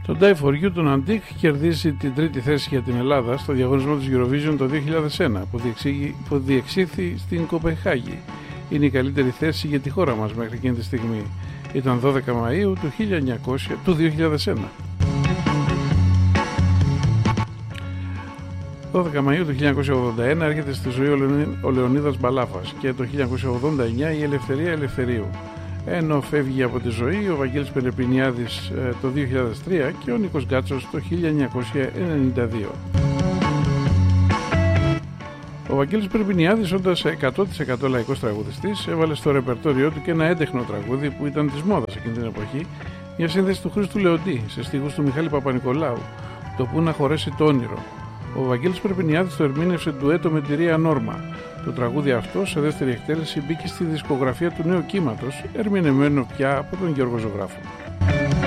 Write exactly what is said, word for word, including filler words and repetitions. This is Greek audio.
Το Die For You των Αντίκ κερδίζει την τρίτη θέση για την Ελλάδα στο διαγωνισμό της Eurovision το δύο χιλιάδες ένα που, που διεξήχθη στην Κοπενχάγη. Είναι η καλύτερη θέση για τη χώρα μας μέχρι εκείνη τη στιγμή. Ήταν δώδεκα Μαΐου του, χίλια εννιακόσια, του δύο χιλιάδες ένα. δώδεκα Μαΐου του χίλια εννιακόσια ογδόντα ένα έρχεται στη ζωή ο Λεωνίδας Μπαλάφας και το χίλια εννιακόσια ογδόντα εννιά η Ελευθερία Ελευθερίου. Ενώ φεύγει από τη ζωή ο Βαγγέλης Περεπινιάδης το δύο χιλιάδες τρία και ο Νίκος Γκάτσος το χίλια εννιακόσια ενενήντα δύο. Ο Βαγγέλης Περεπινιάδης, όντας εκατό τοις εκατό λαϊκός τραγουδιστής, έβαλε στο ρεπερτόριό του και ένα έντεχνο τραγούδι που ήταν της μόδας εκείνη την εποχή, μια σύνθεση του Χρήστου Λεοντή σε στίχους του Μιχάλη Παπα-Νικολάου, το «Πού να χωρέσει το όνειρο». Ο Βαγγέλης Περεπινιάδης το ερμήνευσε ντουέτο με τη Ρία Νόρμα. Το τραγούδι αυτό σε δεύτερη εκτέλεση μπήκε στη δισκογραφία του νέου κύματος, ερμηνευμένο πια από τον Γιώργο Ζωγράφο.